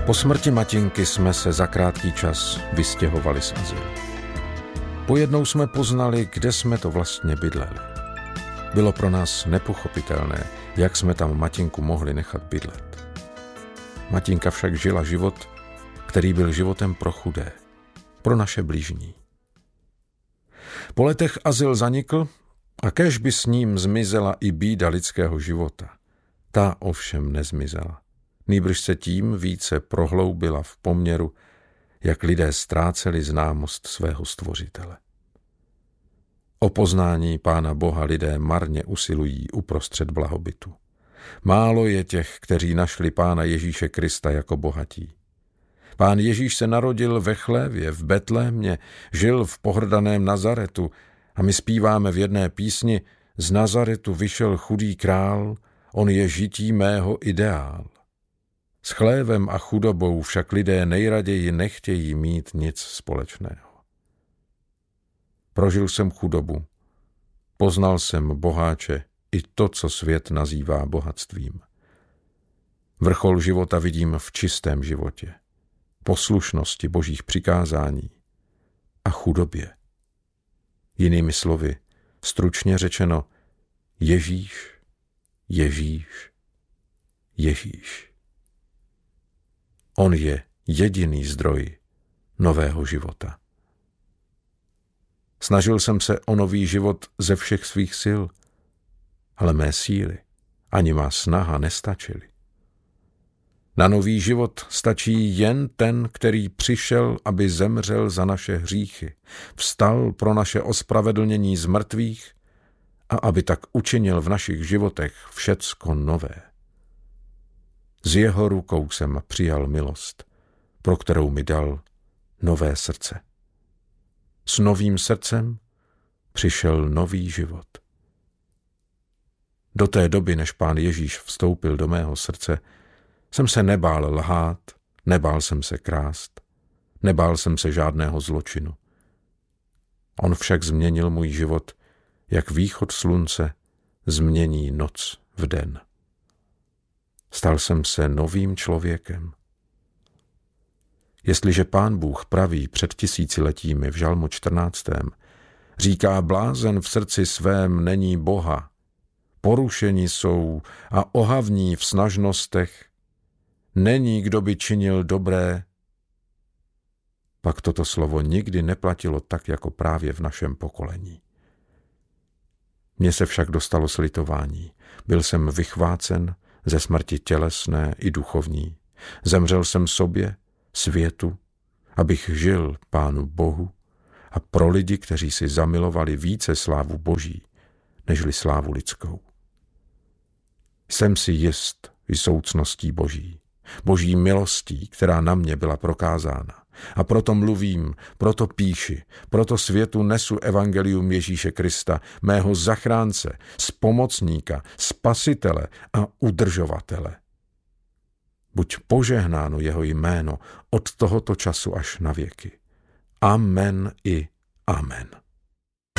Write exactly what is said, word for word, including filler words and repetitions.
Po smrti matinky jsme se za krátký čas vystěhovali z azylu. Pojednou jsme poznali, kde jsme to vlastně bydleli. Bylo pro nás nepochopitelné, jak jsme tam matinku mohli nechat bydlet. Matinka však žila život, který byl životem pro chudé, pro naše bližní. Po letech azyl zanikl a kéž by s ním zmizela i bída lidského života. Ta ovšem nezmizela. Nýbrž se tím více prohloubila v poměru, jak lidé ztráceli známost svého stvořitele. O poznání Pána Boha lidé marně usilují uprostřed blahobytu. Málo je těch, kteří našli Pána Ježíše Krista jako bohatí. Pán Ježíš se narodil ve chlévě, v Betlémě, žil v pohrdaném Nazaretu a my zpíváme v jedné písni: z Nazaretu vyšel chudý král, on je žití mého ideál. S chlévem a chudobou však lidé nejraději nechtějí mít nic společného. Prožil jsem chudobu, poznal jsem boháče i to, co svět nazývá bohatstvím. Vrchol života vidím v čistém životě, poslušnosti božích přikázání a chudobě. Jinými slovy, stručně řečeno, Ježíš, Ježíš, Ježíš. On je jediný zdroj nového života. Snažil jsem se o nový život ze všech svých sil, ale mé síly ani má snaha nestačily. Na nový život stačí jen ten, který přišel, aby zemřel za naše hříchy, vstal pro naše ospravedlnění z mrtvých a aby tak učinil v našich životech všecko nové. Z jeho rukou jsem přijal milost, pro kterou mi dal nové srdce. S novým srdcem přišel nový život. Do té doby, než Pán Ježíš vstoupil do mého srdce, jsem se nebál lhát, nebál jsem se krást, nebál jsem se žádného zločinu. On však změnil můj život, jak východ slunce změní noc v den. Stal jsem se novým člověkem. Jestliže Pán Bůh praví před tisíciletími v Žalmu čtrnáctém říká: blázen v srdci svém není Boha, porušení jsou a ohavní v snažnostech, není kdo by činil dobré, pak toto slovo nikdy neplatilo tak, jako právě v našem pokolení. Mně se však dostalo slitování. Byl jsem vychvácen ze smrti tělesné i duchovní. Zemřel jsem sobě, světu, abych žil Pánu Bohu a pro lidi, kteří si zamilovali více slávu Boží, nežli slávu lidskou. Jsem si jist vysoucností Boží, Boží milostí, která na mě byla prokázána. A proto mluvím, proto píši, proto světu nesu evangelium Ježíše Krista, mého zachránce, spomocníka, spasitele a udržovatele. Buď požehnáno jeho jméno od tohoto času až na věky. Amen i amen.